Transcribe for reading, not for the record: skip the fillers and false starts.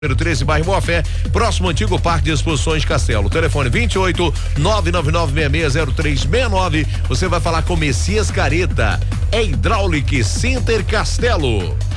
Número 13, bairro Boa Fé, próximo ao antigo Parque de Exposições Castelo. Telefone 28 999660369. Você vai falar com Messias Careta. É Hydraulic Center Castelo.